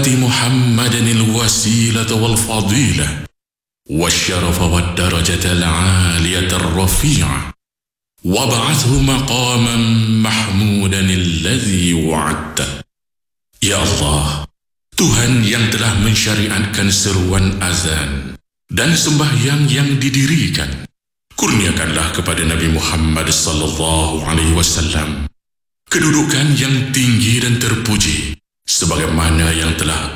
آتِ محمدًا الوسيلة والفضيلة والشرف والدرجة العالية الرفيعة وابعثه مقاما محمودا الذي وعدته. Ya Allah, Tuhan yang telah mensyariatkan seruan azan dan sembahyang yang didirikan, kurniakanlah kepada Nabi Muhammad sallallahu alaihi wasallam kedudukan yang tinggi dan terpuji sebagaimana yang telah